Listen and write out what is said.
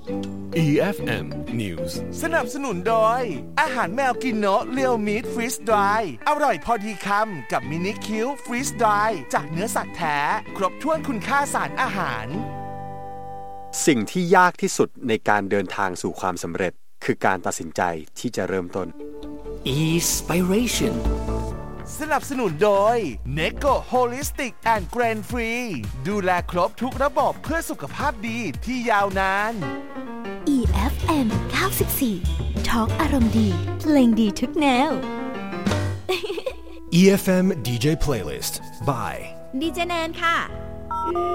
EFM News สนับสนุนโดยอาหารแมวกินโนะเรียวมีทฟรีสดรายอร่อยพอดีคำกับมินิคิวฟรีสดรายจากเนื้อสัตว์แท้ครบถ้วนคุณค่าสารอาหารสิ่งที่ยากที่สุดในการเดินทางสู่ความสำเร็จคือการตัดสินใจที่จะเริ่มต้น Inspiration สนับสนุนโดย Neko Holistic and Grain Free ดูแลครบทุกระบบเพื่อสุขภาพดีที่ยาวนาน EFM 94 Talk อารมณ์ดีเพลงดีทุกแนว EFM DJ Playlist by ดีเจแนนค่ะ